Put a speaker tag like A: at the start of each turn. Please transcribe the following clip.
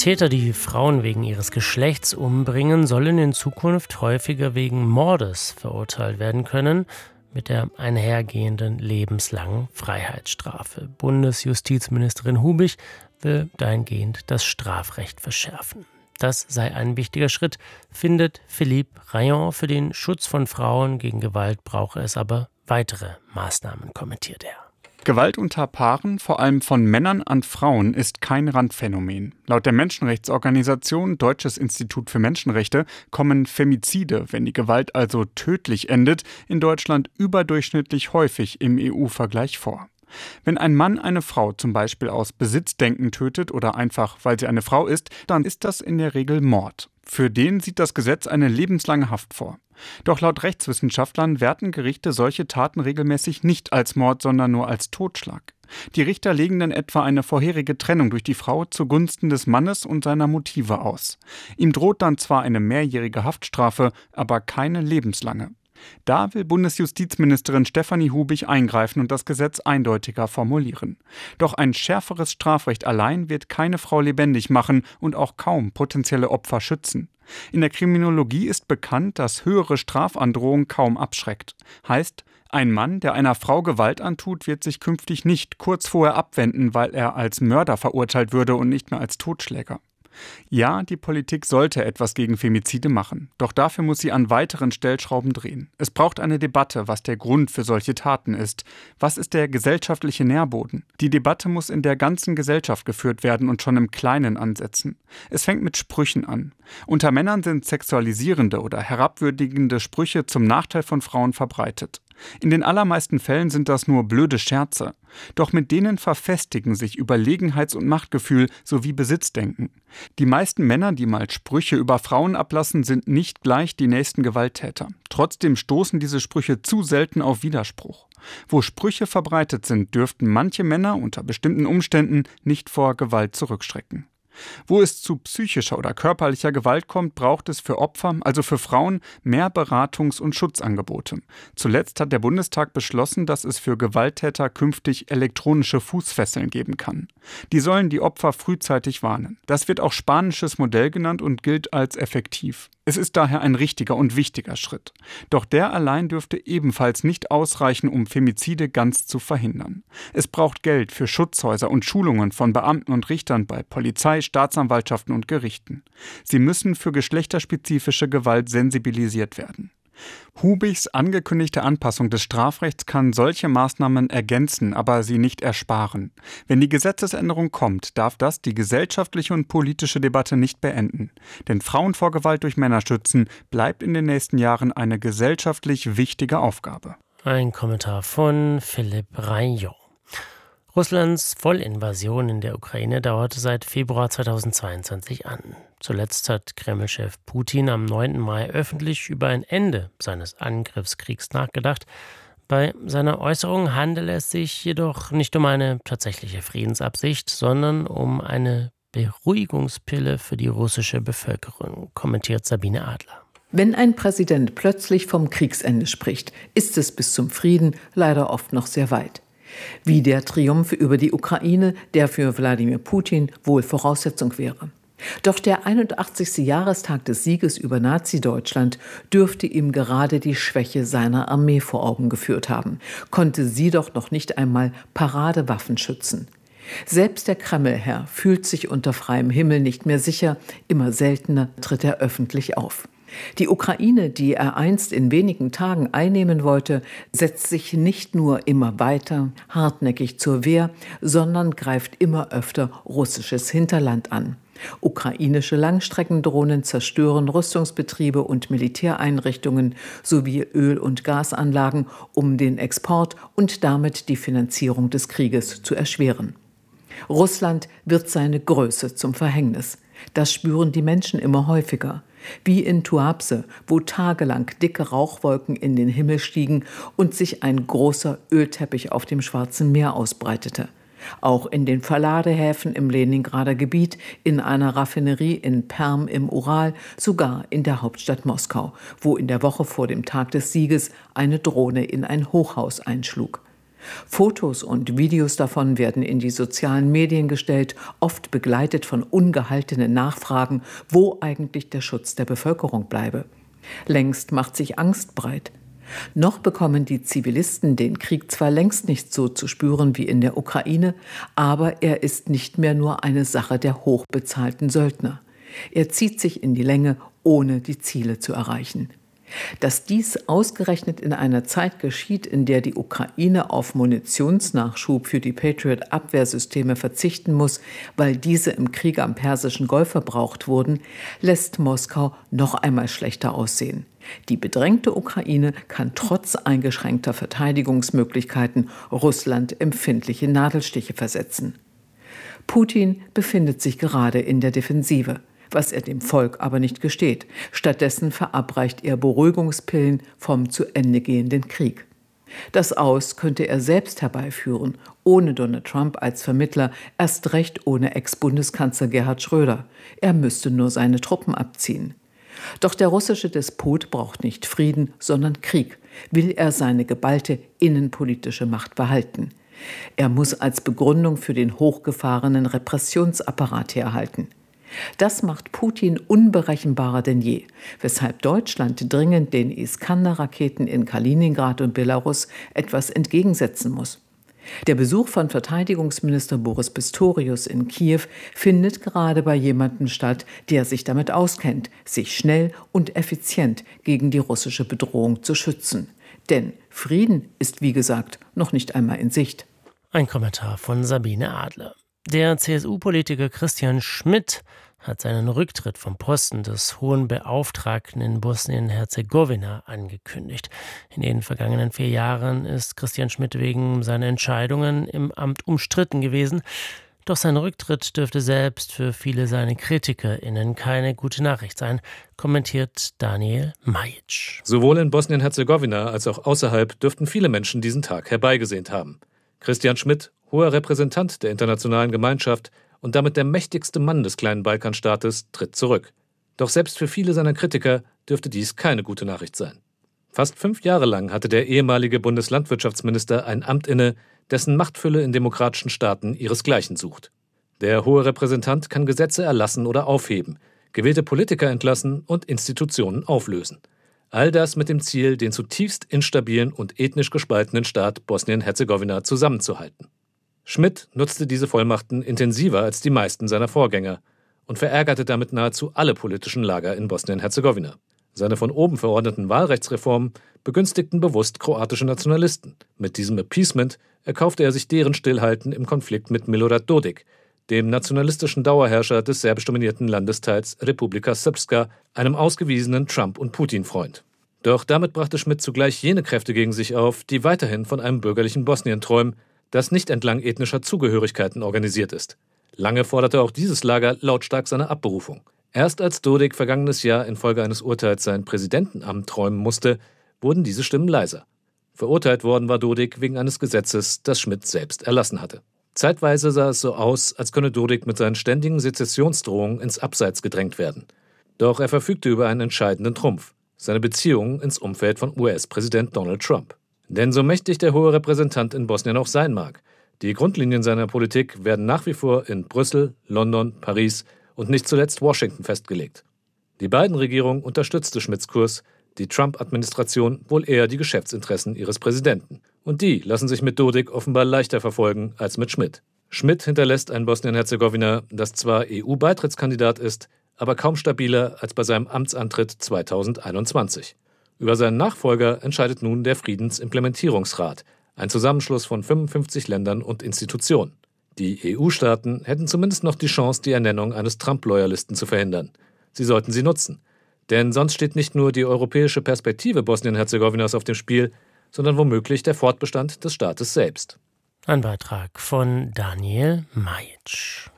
A: Täter, die Frauen wegen ihres Geschlechts umbringen, sollen in Zukunft häufiger wegen Mordes verurteilt werden können, mit der einhergehenden lebenslangen Freiheitsstrafe. Bundesjustizministerin Hubig will dahingehend das Strafrecht verschärfen. Das sei ein wichtiger Schritt, findet Philippe Rayon. Für den Schutz von Frauen gegen Gewalt brauche es aber weitere Maßnahmen, kommentiert er.
B: Gewalt unter Paaren, vor allem von Männern an Frauen, ist kein Randphänomen. Laut der Menschenrechtsorganisation Deutsches Institut für Menschenrechte kommen Femizide, wenn die Gewalt also tödlich endet, in Deutschland überdurchschnittlich häufig im EU-Vergleich vor. Wenn ein Mann eine Frau zum Beispiel aus Besitzdenken tötet oder einfach, weil sie eine Frau ist, dann ist das in der Regel Mord. Für den sieht das Gesetz eine lebenslange Haft vor. Doch laut Rechtswissenschaftlern werten Gerichte solche Taten regelmäßig nicht als Mord, sondern nur als Totschlag. Die Richter legen dann etwa eine vorherige Trennung durch die Frau zugunsten des Mannes und seiner Motive aus. Ihm droht dann zwar eine mehrjährige Haftstrafe, aber keine lebenslange. Da will Bundesjustizministerin Stefanie Hubig eingreifen und das Gesetz eindeutiger formulieren. Doch ein schärferes Strafrecht allein wird keine Frau lebendig machen und auch kaum potenzielle Opfer schützen. In der Kriminologie ist bekannt, dass höhere Strafandrohung kaum abschreckt. Heißt, ein Mann, der einer Frau Gewalt antut, wird sich künftig nicht kurz vorher abwenden, weil er als Mörder verurteilt würde und nicht mehr als Totschläger. Ja, die Politik sollte etwas gegen Femizide machen. Doch dafür muss sie an weiteren Stellschrauben drehen. Es braucht eine Debatte, was der Grund für solche Taten ist. Was ist der gesellschaftliche Nährboden? Die Debatte muss in der ganzen Gesellschaft geführt werden und schon im Kleinen ansetzen. Es fängt mit Sprüchen an. Unter Männern sind sexualisierende oder herabwürdigende Sprüche zum Nachteil von Frauen verbreitet. In den allermeisten Fällen sind das nur blöde Scherze. Doch mit denen verfestigen sich Überlegenheits- und Machtgefühl sowie Besitzdenken. Die meisten Männer, die mal Sprüche über Frauen ablassen, sind nicht gleich die nächsten Gewalttäter. Trotzdem stoßen diese Sprüche zu selten auf Widerspruch. Wo Sprüche verbreitet sind, dürften manche Männer unter bestimmten Umständen nicht vor Gewalt zurückschrecken. Wo es zu psychischer oder körperlicher Gewalt kommt, braucht es für Opfer, also für Frauen, mehr Beratungs- und Schutzangebote. Zuletzt hat der Bundestag beschlossen, dass es für Gewalttäter künftig elektronische Fußfesseln geben kann. Die sollen die Opfer frühzeitig warnen. Das wird auch spanisches Modell genannt und gilt als effektiv. Es ist daher ein richtiger und wichtiger Schritt. Doch der allein dürfte ebenfalls nicht ausreichen, um Femizide ganz zu verhindern. Es braucht Geld für Schutzhäuser und Schulungen von Beamten und Richtern bei Polizei, Staatsanwaltschaften und Gerichten. Sie müssen für geschlechterspezifische Gewalt sensibilisiert werden. Hubigs angekündigte Anpassung des Strafrechts kann solche Maßnahmen ergänzen, aber sie nicht ersparen. Wenn die Gesetzesänderung kommt, darf das die gesellschaftliche und politische Debatte nicht beenden. Denn Frauen vor Gewalt durch Männer schützen bleibt in den nächsten Jahren eine gesellschaftlich wichtige Aufgabe.
A: Ein Kommentar von Philippe Rayon. Russlands Vollinvasion in der Ukraine dauerte seit Februar 2022 an. Zuletzt hat Kreml-Chef Putin am 9. Mai öffentlich über ein Ende seines Angriffskriegs nachgedacht. Bei seiner Äußerung handele es sich jedoch nicht um eine tatsächliche Friedensabsicht, sondern um eine Beruhigungspille für die russische Bevölkerung, kommentiert Sabine Adler.
C: Wenn ein Präsident plötzlich vom Kriegsende spricht, ist es bis zum Frieden leider oft noch sehr weit. Wie der Triumph über die Ukraine, der für Wladimir Putin wohl Voraussetzung wäre. Doch der 81. Jahrestag des Sieges über Nazi-Deutschland dürfte ihm gerade die Schwäche seiner Armee vor Augen geführt haben. Konnte sie doch noch nicht einmal Paradewaffen schützen. Selbst der Kremlherr fühlt sich unter freiem Himmel nicht mehr sicher, immer seltener tritt er öffentlich auf. Die Ukraine, die er einst in wenigen Tagen einnehmen wollte, setzt sich nicht nur immer weiter hartnäckig zur Wehr, sondern greift immer öfter russisches Hinterland an. Ukrainische Langstreckendrohnen zerstören Rüstungsbetriebe und Militäreinrichtungen sowie Öl- und Gasanlagen, um den Export und damit die Finanzierung des Krieges zu erschweren. Russland wird seine Größe zum Verhängnis. Das spüren die Menschen immer häufiger. Wie in Tuapse, wo tagelang dicke Rauchwolken in den Himmel stiegen und sich ein großer Ölteppich auf dem Schwarzen Meer ausbreitete. Auch in den Verladehäfen im Leningrader Gebiet, in einer Raffinerie in Perm im Ural, sogar in der Hauptstadt Moskau, wo in der Woche vor dem Tag des Sieges eine Drohne in ein Hochhaus einschlug. Fotos und Videos davon werden in die sozialen Medien gestellt, oft begleitet von ungehaltenen Nachfragen, wo eigentlich der Schutz der Bevölkerung bleibe. Längst macht sich Angst breit. Noch bekommen die Zivilisten den Krieg zwar längst nicht so zu spüren wie in der Ukraine, aber er ist nicht mehr nur eine Sache der hochbezahlten Söldner. Er zieht sich in die Länge, ohne die Ziele zu erreichen. Dass dies ausgerechnet in einer Zeit geschieht, in der die Ukraine auf Munitionsnachschub für die Patriot-Abwehrsysteme verzichten muss, weil diese im Krieg am Persischen Golf verbraucht wurden, lässt Moskau noch einmal schlechter aussehen. Die bedrängte Ukraine kann trotz eingeschränkter Verteidigungsmöglichkeiten Russland empfindliche Nadelstiche versetzen. Putin befindet sich gerade in der Defensive, was er dem Volk aber nicht gesteht. Stattdessen verabreicht er Beruhigungspillen vom zu Ende gehenden Krieg. Das Aus könnte er selbst herbeiführen, ohne Donald Trump als Vermittler, erst recht ohne Ex-Bundeskanzler Gerhard Schröder. Er müsste nur seine Truppen abziehen. Doch der russische Despot braucht nicht Frieden, sondern Krieg, will er seine geballte innenpolitische Macht behalten. Er muss als Begründung für den hochgefahrenen Repressionsapparat herhalten. Das macht Putin unberechenbarer denn je, weshalb Deutschland dringend den Iskander-Raketen in Kaliningrad und Belarus etwas entgegensetzen muss. Der Besuch von Verteidigungsminister Boris Pistorius in Kiew findet gerade bei jemandem statt, der sich damit auskennt, sich schnell und effizient gegen die russische Bedrohung zu schützen. Denn Frieden ist, wie gesagt, noch nicht einmal in Sicht.
A: Ein Kommentar von Sabine Adler. Der CSU-Politiker Christian Schmidt hat seinen Rücktritt vom Posten des Hohen Beauftragten in Bosnien-Herzegowina angekündigt. In den vergangenen 4 Jahren ist Christian Schmidt wegen seiner Entscheidungen im Amt umstritten gewesen. Doch sein Rücktritt dürfte selbst für viele seiner KritikerInnen keine gute Nachricht sein, kommentiert Daniel Majic.
D: Sowohl in Bosnien-Herzegowina als auch außerhalb dürften viele Menschen diesen Tag herbeigesehnt haben. Christian Schmidt, hoher Repräsentant der internationalen Gemeinschaft und damit der mächtigste Mann des kleinen Balkanstaates, tritt zurück. Doch selbst für viele seiner Kritiker dürfte dies keine gute Nachricht sein. Fast 5 Jahre lang hatte der ehemalige Bundeslandwirtschaftsminister ein Amt inne, dessen Machtfülle in demokratischen Staaten ihresgleichen sucht. Der hohe Repräsentant kann Gesetze erlassen oder aufheben, gewählte Politiker entlassen und Institutionen auflösen. All das mit dem Ziel, den zutiefst instabilen und ethnisch gespaltenen Staat Bosnien-Herzegowina zusammenzuhalten. Schmidt nutzte diese Vollmachten intensiver als die meisten seiner Vorgänger und verärgerte damit nahezu alle politischen Lager in Bosnien-Herzegowina. Seine von oben verordneten Wahlrechtsreformen begünstigten bewusst kroatische Nationalisten. Mit diesem Appeasement erkaufte er sich deren Stillhalten im Konflikt mit Milorad Dodik, dem nationalistischen Dauerherrscher des serbisch-dominierten Landesteils Republika Srpska, einem ausgewiesenen Trump- und Putin-Freund. Doch damit brachte Schmidt zugleich jene Kräfte gegen sich auf, die weiterhin von einem bürgerlichen Bosnien träumen, das nicht entlang ethnischer Zugehörigkeiten organisiert ist. Lange forderte auch dieses Lager lautstark seine Abberufung. Erst als Dodik vergangenes Jahr infolge eines Urteils sein Präsidentenamt räumen musste, wurden diese Stimmen leiser. Verurteilt worden war Dodik wegen eines Gesetzes, das Schmidt selbst erlassen hatte. Zeitweise sah es so aus, als könne Dodik mit seinen ständigen Sezessionsdrohungen ins Abseits gedrängt werden. Doch er verfügte über einen entscheidenden Trumpf: seine Beziehungen ins Umfeld von US-Präsident Donald Trump. Denn so mächtig der hohe Repräsentant in Bosnien auch sein mag, die Grundlinien seiner Politik werden nach wie vor in Brüssel, London, Paris und nicht zuletzt Washington festgelegt. Die Biden-Regierung unterstützte Schmidts Kurs, die Trump-Administration wohl eher die Geschäftsinteressen ihres Präsidenten. Und die lassen sich mit Dodik offenbar leichter verfolgen als mit Schmidt. Schmidt hinterlässt ein Bosnien-Herzegowina, das zwar EU-Beitrittskandidat ist, aber kaum stabiler als bei seinem Amtsantritt 2021. Über seinen Nachfolger entscheidet nun der Friedensimplementierungsrat, ein Zusammenschluss von 55 Ländern und Institutionen. Die EU-Staaten hätten zumindest noch die Chance, die Ernennung eines Trump-Loyalisten zu verhindern. Sie sollten sie nutzen. Denn sonst steht nicht nur die europäische Perspektive Bosnien-Herzegowinas auf dem Spiel, sondern womöglich der Fortbestand des Staates selbst.
A: Ein Beitrag von Daniel Majic.